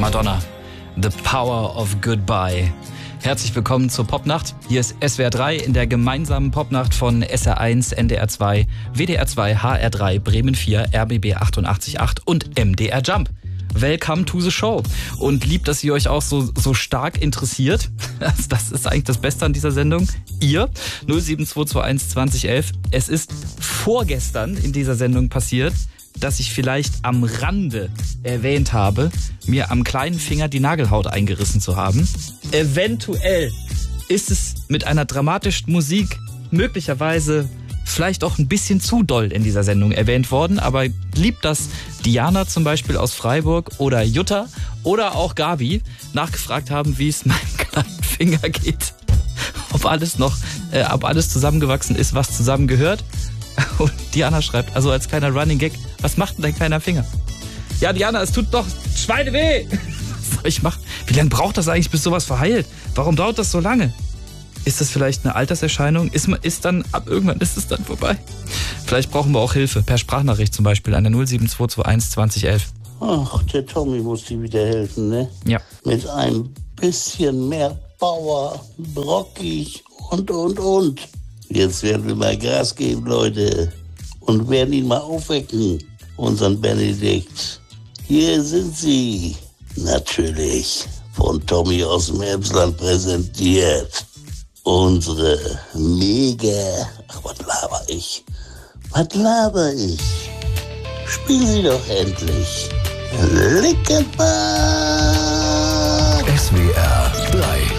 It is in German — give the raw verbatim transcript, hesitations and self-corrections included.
Madonna, The Power of Goodbye. Herzlich willkommen zur Popnacht. Hier ist S W R drei in der gemeinsamen Popnacht von S R eins, N D R zwei, W D R zwei, H R drei, Bremen vier, R B B achtundachtzig Komma acht und M D R Jump. Welcome to the show. Und lieb, dass ihr euch auch so, so stark interessiert. Das, das ist eigentlich das Beste an dieser Sendung. Ihr, null sieben zwei zwei eins zwanzig elf. Es ist vorgestern in dieser Sendung passiert, dass ich vielleicht am Rande erwähnt habe, mir am kleinen Finger die Nagelhaut eingerissen zu haben. Eventuell ist es mit einer dramatischen Musik möglicherweise vielleicht auch ein bisschen zu doll in dieser Sendung erwähnt worden, aber lieb, dass Diana zum Beispiel aus Freiburg oder Jutta oder auch Gabi nachgefragt haben, wie es meinem kleinen Finger geht. Ob alles noch, äh, ob alles zusammengewachsen ist, was zusammengehört. Und Diana schreibt, also als kleiner Running Gag, was macht denn dein kleiner Finger? Ja, Diana, es tut doch Schweineweh. Was soll ich machen? Wie lange braucht das eigentlich, bis sowas verheilt? Warum dauert das so lange? Ist das vielleicht eine Alterserscheinung? Ist, ist dann, ab irgendwann ist es dann vorbei? Vielleicht brauchen wir auch Hilfe, per Sprachnachricht zum Beispiel an der null sieben zwei zwei eins zwanzig elf. Ach, der Tommy muss dir wieder helfen, ne? Ja. Mit ein bisschen mehr Power, brockig und, und, und. Jetzt werden wir mal Gas geben, Leute. Und werden ihn mal aufwecken, unseren Benedikt. Hier sind sie. Natürlich von Tommy aus dem Emsland präsentiert. Unsere mega... Ach, was laber ich? Was laber ich? Spiel sie doch endlich. Lickenbach! S W R drei.